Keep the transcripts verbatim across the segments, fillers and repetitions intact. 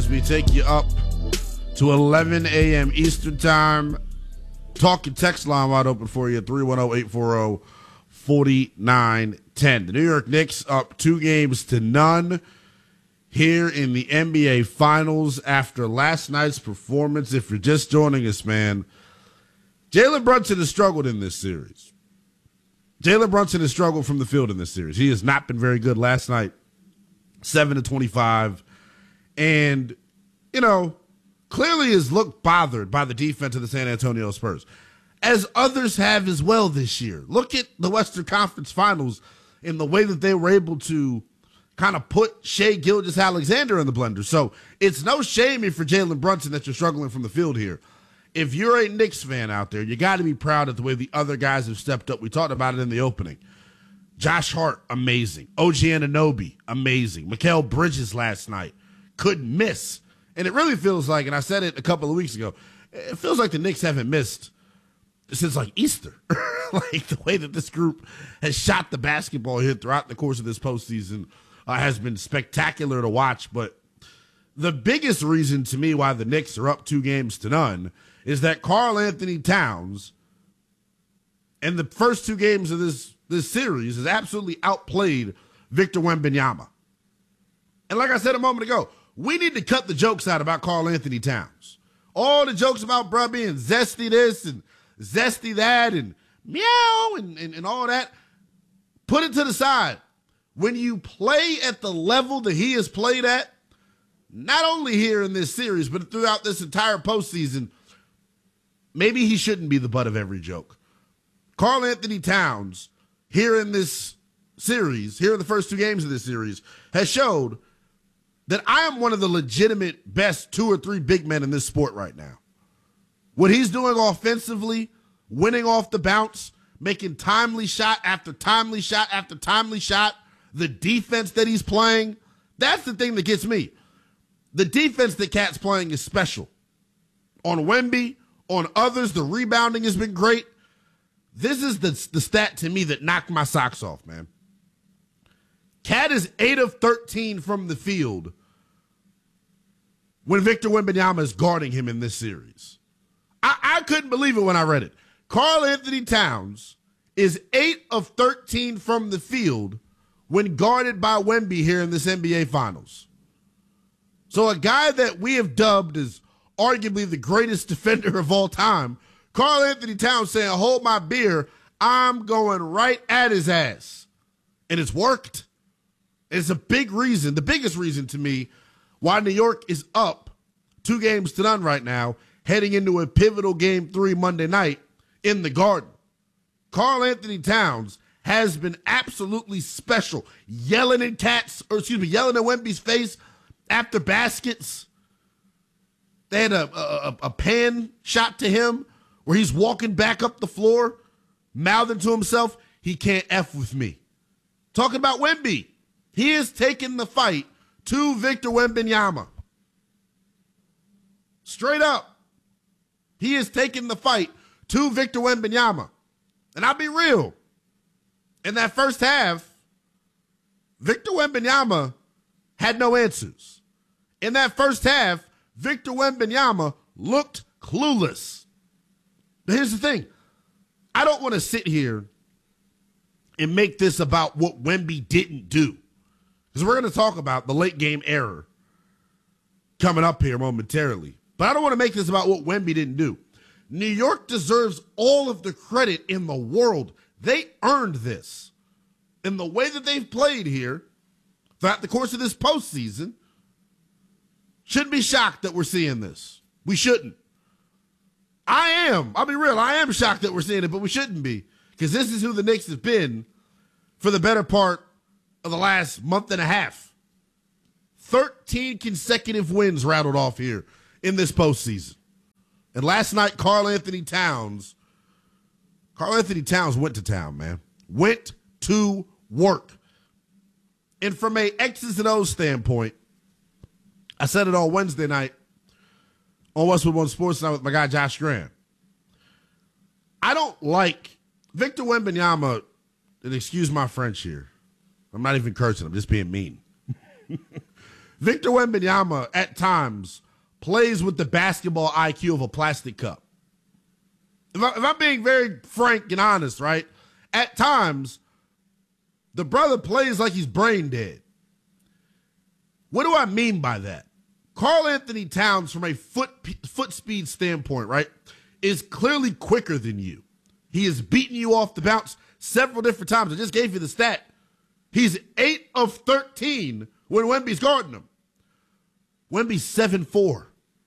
as we take you up to eleven a.m. Eastern Time. Talking text line wide open for you at three one zero, eight four zero, four nine one zero. The New York Knicks up two games to none here in the N B A Finals after last night's performance. If you're just joining us, man, Jalen Brunson has struggled in this series. Jalen Brunson has struggled from the field in this series. He has not been very good last night, seven to twenty-five. And, you know, clearly has looked bothered by the defense of the San Antonio Spurs, as others have as well this year. Look at the Western Conference Finals and the way that they were able to kind of put Shai Gilgeous-Alexander in the blender. So it's no shame for Jalen Brunson that you're struggling from the field here. If you're a Knicks fan out there, you got to be proud of the way the other guys have stepped up. We talked about it in the opening. Josh Hart, amazing. O G Anunoby, amazing. Mikal Bridges last night, couldn't miss. And it really feels like, and I said it a couple of weeks ago, it feels like the Knicks haven't missed since like Easter. Like the way that this group has shot the basketball here throughout the course of this postseason uh, has been spectacular to watch. But the biggest reason to me why the Knicks are up two games to none is that Karl Anthony Towns in the first two games of this, this series has absolutely outplayed Victor Wembanyama. And like I said a moment ago, we need to cut the jokes out about Karl Anthony Towns. All the jokes about bruh being zesty this and zesty that and meow and, and, and all that, put it to the side. When you play at the level that he has played at, not only here in this series, but throughout this entire postseason, maybe he shouldn't be the butt of every joke. Karl Anthony Towns, here in this series, here in the first two games of this series, has showed that I am one of the legitimate best two or three big men in this sport right now. What he's doing offensively, winning off the bounce, making timely shot after timely shot after timely shot, the defense that he's playing, that's the thing that gets me. The defense that Cat's playing is special. On Wemby, on others, the rebounding has been great. This is the, the stat to me that knocked my socks off, man. Cat is eight of thirteen from the field when Victor Wembanyama is guarding him in this series. I, I couldn't believe it when I read it. Karl Anthony Towns is eight of thirteen from the field when guarded by Wemby here in this N B A Finals. So a guy that we have dubbed as arguably the greatest defender of all time, Karl Anthony Towns saying, hold my beer, I'm going right at his ass. And it's worked. It's a big reason, the biggest reason to me, why New York is up two games to none right now, heading into a pivotal game three Monday night in the Garden. Karl Anthony Towns has been absolutely special, yelling at Cats, or excuse me, yelling at Wemby's face after baskets. They had a, a, a pan shot to him where he's walking back up the floor, mouthing to himself, he can't F with me. Talking about Wemby. He is taking the fight to Victor Wembanyama. Straight up. He is taking the fight to Victor Wembanyama. And I'll be real. In that first half, Victor Wembanyama had no answers. In that first half, Victor Wembanyama looked clueless. But here's the thing. I don't want to sit here and make this about what Wemby didn't do. Because we're going to talk about the late game error coming up here momentarily. But I don't want to make this about what Wemby didn't do. New York deserves all of the credit in the world. They earned this. In the way that they've played here throughout the course of this postseason, shouldn't be shocked that we're seeing this. We shouldn't. I am. I'll be real. I am shocked that we're seeing it, but we shouldn't be. Because this is who the Knicks have been for the better part of the last month and a half. thirteen consecutive wins rattled off here in this postseason. And last night, Karl Anthony Towns, Karl Anthony Towns went to town, man. Went to work. And from a X's and O's standpoint, I said it on Wednesday night on Westwood One Sports Night with my guy Josh Graham. I don't like Victor Wembanyama, and excuse my French here. I'm not even cursing. I'm just being mean. Victor Wembanyama at times plays with the basketball I Q of a plastic cup. If, I, if I'm being very frank and honest, right? At times, the brother plays like he's brain dead. What do I mean by that? Karl Anthony Towns, from a foot foot speed standpoint, right, is clearly quicker than you. He has beaten you off the bounce several different times. I just gave you the stat. He's eight of thirteen when Wemby's guarding him. Wemby's seven four.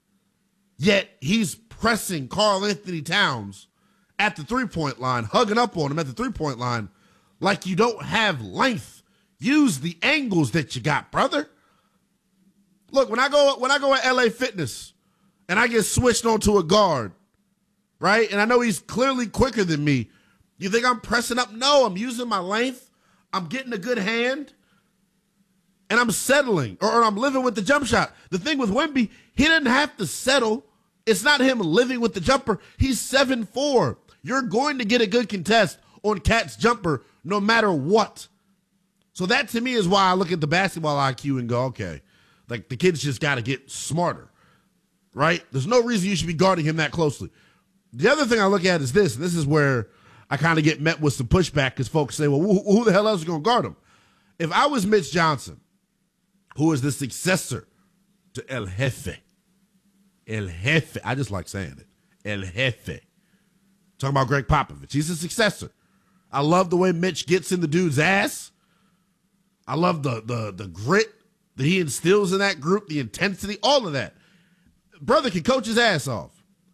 Yet he's pressing Karl Anthony Towns at the three-point line, hugging up on him at the three-point line like you don't have length. Use the angles that you got, brother. Look, when I go when I go at L A Fitness and I get switched onto a guard, right, and I know he's clearly quicker than me, you think I'm pressing up? No, I'm using my length. I'm getting a good hand, and I'm settling, or, or I'm living with the jump shot. The thing with Wemby, he didn't have to settle. It's not him living with the jumper. He's seven four. You're going to get a good contest on Cat's jumper no matter what. So that, to me, is why I look at the basketball I Q and go, okay, like the kid's just got to get smarter, right? There's no reason you should be guarding him that closely. The other thing I look at is this, and this is where I kind of get met with some pushback because folks say, well, who, who the hell else is going to guard him? If I was Mitch Johnson, who is the successor to El Jefe, El Jefe, I just like saying it, El Jefe. Talking about Greg Popovich. He's a successor. I love the way Mitch gets in the dude's ass. I love the the the grit that he instills in that group, the intensity, all of that. Brother can coach his ass off.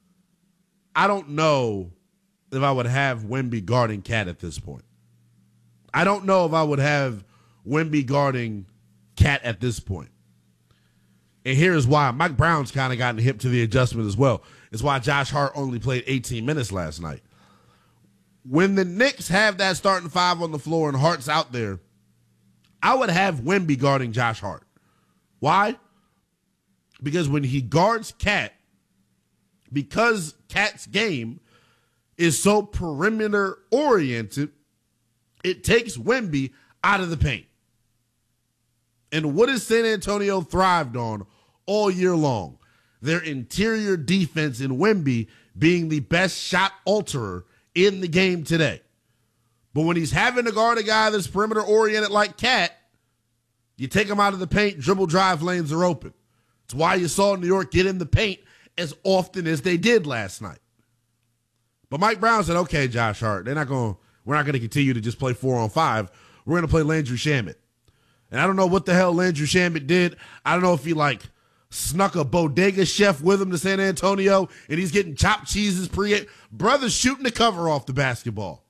I don't know if I would have Wemby guarding Cat at this point. I don't know if I would have Wemby guarding Cat at this point. And here's why. Mike Brown's kind of gotten hip to the adjustment as well. It's why Josh Hart only played eighteen minutes last night. When the Knicks have that starting five on the floor and Hart's out there, I would have Wemby guarding Josh Hart. Why? Because when he guards Cat, because Cat's game is so perimeter oriented, it takes Wemby out of the paint. And what has San Antonio thrived on all year long? Their interior defense in Wemby being the best shot alterer in the game today. But when he's having to guard a guy that's perimeter oriented like Cat, you take him out of the paint, dribble drive lanes are open. It's why you saw New York get in the paint as often as they did last night. But Mike Brown said, okay, Josh Hart, they're not going, we're not going to continue to just play four on five. We're going to play Landry Shamet. And I don't know what the hell Landry Shamet did. I don't know if he like snuck a bodega chef with him to San Antonio and he's getting chopped cheeses pre Brother's shooting the cover off the basketball.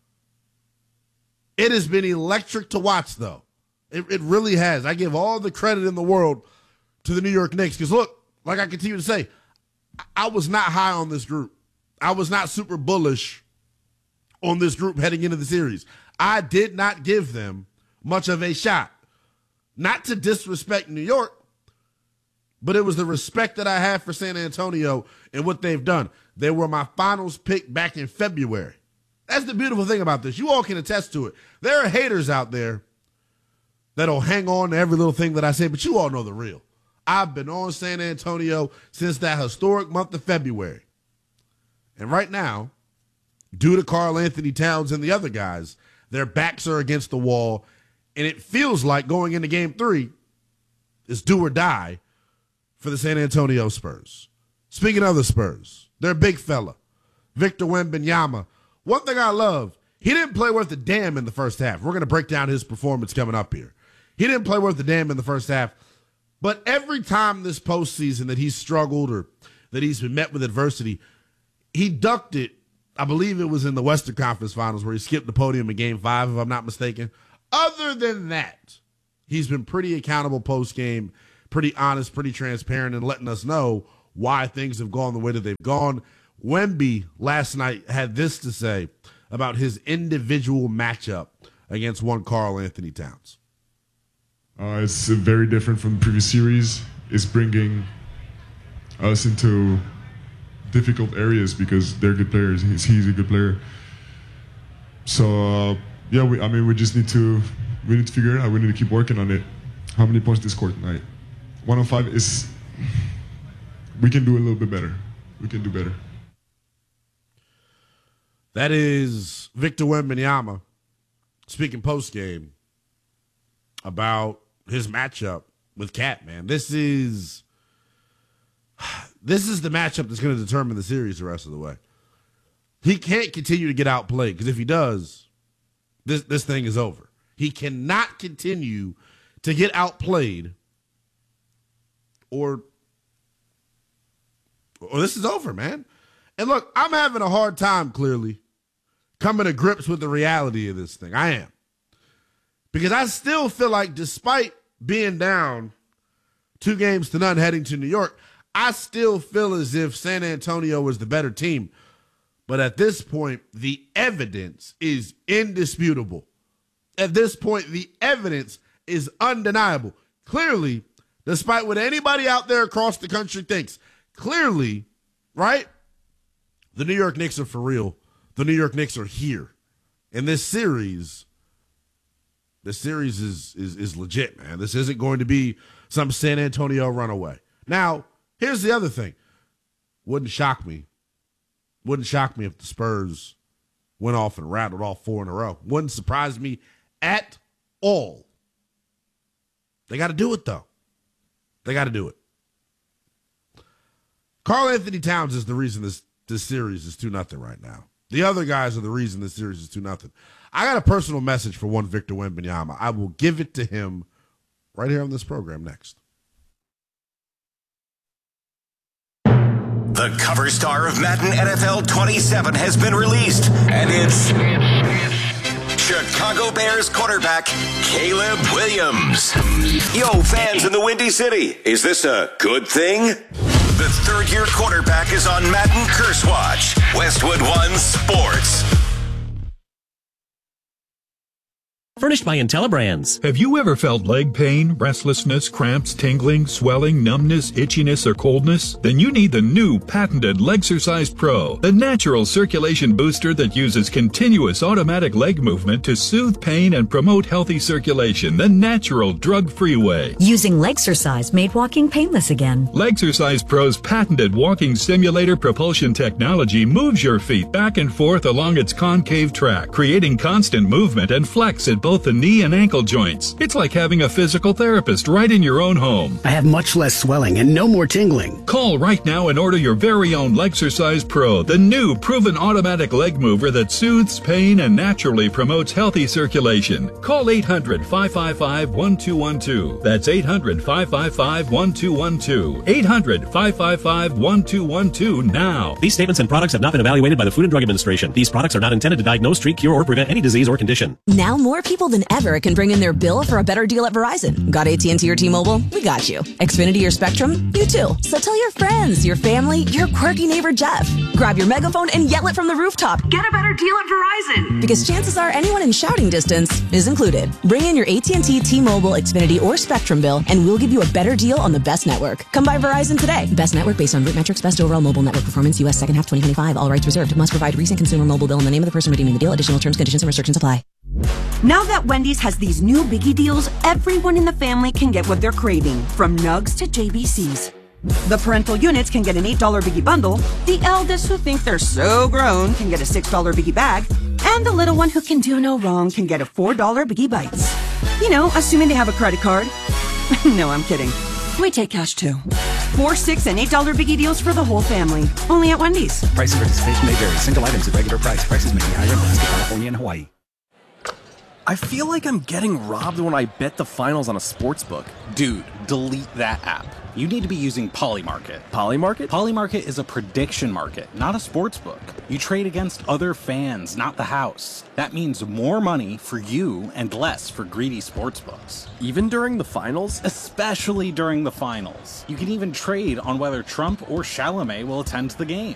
It has been electric to watch, though. It, it really has. I give all the credit in the world to the New York Knicks because, look, like I continue to say, I was not high on this group. I was not super bullish on this group heading into the series. I did not give them much of a shot. Not to disrespect New York, but it was the respect that I have for San Antonio and what they've done. They were my finals pick back in February. That's the beautiful thing about this. You all can attest to it. There are haters out there that'll hang on to every little thing that I say, but you all know the real. I've been on San Antonio since that historic month of February. And right now, due to Karl Anthony Towns and the other guys, their backs are against the wall, and it feels like going into game three is do or die for the San Antonio Spurs. Speaking of the Spurs, their big fella, Victor Wembanyama. One thing I love, he didn't play worth a damn in the first half. We're going to break down his performance coming up here. He didn't play worth a damn in the first half. But every time this postseason that he's struggled or that he's been met with adversity, he ducked it. I believe it was in the Western Conference Finals where he skipped the podium in game five, if I'm not mistaken. Other than that, he's been pretty accountable post-game, pretty honest, pretty transparent, and letting us know why things have gone the way that they've gone. Wemby last night had this to say about his individual matchup against one Karl Anthony Towns. Uh, it's very different from the previous series. It's bringing us into difficult areas because they're good players. He's, he's a good player. So, uh, yeah, we, I mean, we just need to we need to figure it out. We need to keep working on it. How many points did he score tonight? one oh five is, we can do a little bit better. We can do better. That is Victor Wembanyama speaking post-game about his matchup with Cat, man. This is this is the matchup that's going to determine the series the rest of the way. He can't continue to get outplayed, because if he does, this this thing is over. He cannot continue to get outplayed, or or this is over, man. And look, I'm having a hard time, clearly, coming to grips with the reality of this thing. I am. Because I still feel like, despite being down two games to none heading to New York, I still feel as if San Antonio was the better team. But at this point, the evidence is indisputable. At this point, the evidence is undeniable. Clearly, despite what anybody out there across the country thinks, clearly, right, the New York Knicks are for real. The New York Knicks are here. And this series, this series is, is, is legit, man. This isn't going to be some San Antonio runaway. Now, here's the other thing. Wouldn't shock me. Wouldn't shock me if the Spurs went off and rattled off four in a row. Wouldn't surprise me at all. They got to do it, though. They got to do it. Karl Anthony Towns is the reason this, this series is two nothing right now. The other guys are the reason this series is two nothing. I got a personal message for one Victor Wembanyama. I will give it to him right here on this program next. The cover star of Madden N F L twenty-seven has been released, and it's Chicago Bears quarterback Caleb Williams. Yo, fans in the Windy City, is this a good thing? The third-year quarterback is on Madden Curse Watch. Westwood One Sports. Furnished by IntelliBrands. Have you ever felt leg pain, restlessness, cramps, tingling, swelling, numbness, itchiness, or coldness? Then you need the new patented Legsercise Pro, the natural circulation booster that uses continuous automatic leg movement to soothe pain and promote healthy circulation the natural, drug-free way. Using Legsercise made walking painless again. Legsercise Pro's patented walking simulator propulsion technology moves your feet back and forth along its concave track, creating constant movement and flex at both the knee and ankle joints. It's like having a physical therapist right in your own home. I have much less swelling and no more tingling. Call right now and order your very own Legsercise Pro, the new proven automatic leg mover that soothes pain and naturally promotes healthy circulation. Call eight hundred, five five five, one two one two. That's eight hundred, five five five, one two one two. eight hundred, five five five, one two one two now. These statements and products have not been evaluated by the Food and Drug Administration. These products are not intended to diagnose, treat, cure, or prevent any disease or condition. Now more people than ever can bring in their bill for a better deal at Verizon. Got A T and T or T-Mobile? We got you. Xfinity or Spectrum? You too. So tell your friends, your family, your quirky neighbor Jeff. Grab your megaphone and yell it from the rooftop. Get a better deal at Verizon. Because chances are anyone in shouting distance is included. Bring in your A T and T, T-Mobile, Xfinity, or Spectrum bill and we'll give you a better deal on the best network. Come by Verizon today. Best network based on root metrics, best overall mobile network performance, U S second half twenty twenty-five. All rights reserved. Must provide recent consumer mobile bill in the name of the person redeeming the deal. Additional terms, conditions, and restrictions apply. Now that Wendy's has these new biggie deals, everyone in the family can get what they're craving, from nugs to J B Cs. The parental units can get an eight dollar biggie bundle, the eldest who think they're so grown can get a six dollar biggie bag, and the little one who can do no wrong can get a four dollar biggie bites. You know, assuming they have a credit card. No, I'm kidding. We take cash too. Four, six, and eight dollar biggie deals for the whole family. Only at Wendy's. Price and participation may vary. Single items at regular price. Prices may be higher in Alaska, California, and Hawaii. I feel like I'm getting robbed when I bet the finals on a sports book. Dude, delete that app. You need to be using Polymarket. Polymarket? Polymarket is a prediction market, not a sports book. You trade against other fans, not the house. That means more money for you and less for greedy sports books. Even during the finals? Especially during the finals. You can even trade on whether Trump or Chalamet will attend the game.